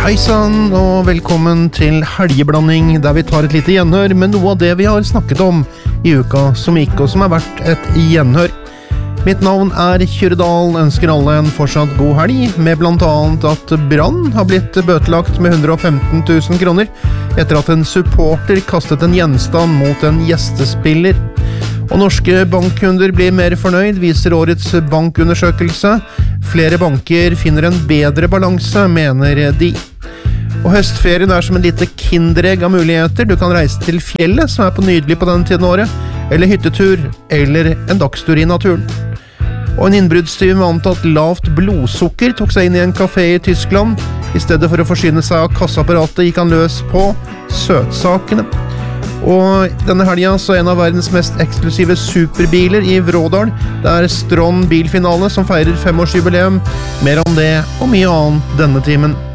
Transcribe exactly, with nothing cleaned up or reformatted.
Hei sann, og velkommen til helgeblanding, der vi tar et lite gjenhør med noe av det vi har snakket om i uka som gikk, og som er verdt et gjenhør. Mitt navn er Kyrre Dahl, ønsker alle en fortsatt god helg, med blant annet at Brann har blitt bøtelagt med hundre og femten tusen kroner, etter at en supporter kastet en gjenstand mot en gjestespiller. Og norske bankkunder blir mer fornøyd, viser årets bankundersøkelse. Flere banker finner en bedre balanse, mener de. Og høstferien er som en lite kinderegg av muligheter. Du kan reise til fjellet, som er på nydelig på denne tiden av året, eller hyttetur, eller en dagstur i naturen. Og en innbruddstyv med antatt lavt blodsukker tok seg inn i en kafé i Tyskland. I stedet for å forsyne seg av kassaapparatet gikk han løs på søtsakene. Og denne helgen så er en av verdens mest eksklusive superbiler i Vrådal. Det er Stron bilfinale som feirer femårsjubileum. Mer om det og mye annet denne timen.